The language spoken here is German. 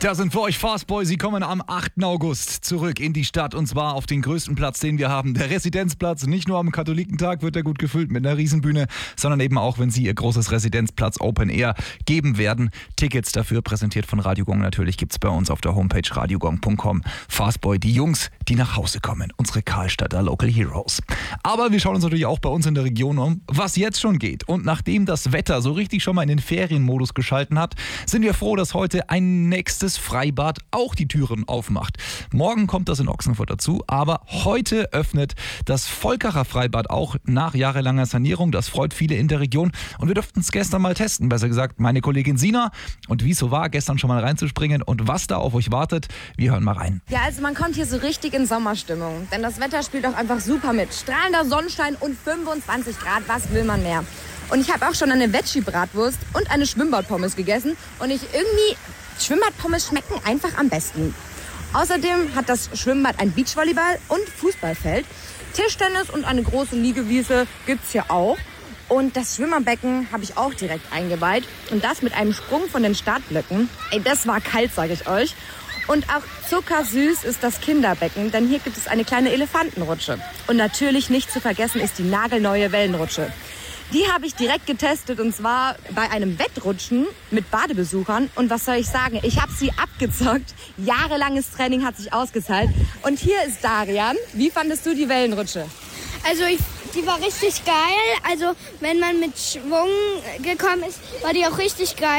Da sind für euch Fastboy. Sie kommen am 8. August zurück in die Stadt und zwar auf den größten Platz, den wir haben, der Residenzplatz. Nicht nur am Katholikentag wird er gut gefüllt mit einer Riesenbühne, sondern eben auch, wenn sie ihr großes Residenzplatz Open Air geben werden. Tickets dafür, präsentiert von Radio Gong natürlich, gibt's bei uns auf der Homepage radiogong.com. Fastboy, die Jungs, die nach Hause kommen, unsere Karlstadter Local Heroes. Aber wir schauen uns natürlich auch bei uns in der Region um, was jetzt schon geht. Und nachdem das Wetter so richtig schon mal in den Ferienmodus geschalten hat, sind wir froh, dass heute ein nächstes Freibad auch die Türen aufmacht. Morgen kommt das in Ochsenfurt dazu, aber heute öffnet das Volkacher Freibad auch nach jahrelanger Sanierung. Das freut viele in der Region und wir durften es gestern mal testen. Besser gesagt, meine Kollegin Sina. Und wie es so war, gestern schon mal reinzuspringen und was da auf euch wartet, wir hören mal rein. Ja, also man kommt hier so richtig in Sommerstimmung, denn das Wetter spielt auch einfach super mit. Strahlender Sonnenschein und 25 Grad, was will man mehr? Und ich habe auch schon eine Veggie-Bratwurst und eine Schwimmbadpommes gegessen und Schwimmbadpommes schmecken einfach am besten. Außerdem hat das Schwimmbad ein Beachvolleyball- und Fußballfeld. Tischtennis und eine große Liegewiese gibt's hier auch. Und das Schwimmerbecken habe ich auch direkt eingeweiht. Und das mit einem Sprung von den Startblöcken. Ey, das war kalt, sage ich euch. Und auch zuckersüß ist das Kinderbecken, denn hier gibt es eine kleine Elefantenrutsche. Und natürlich nicht zu vergessen ist die nagelneue Wellenrutsche. Die habe ich direkt getestet und zwar bei einem Wettrutschen mit Badebesuchern. Und was soll ich sagen? Ich habe sie abgezockt. Jahrelanges Training hat sich ausgezahlt. Und hier ist Darian. Wie fandest du die Wellenrutsche? Also die war richtig geil. Also wenn man mit Schwung gekommen ist, war die auch richtig geil.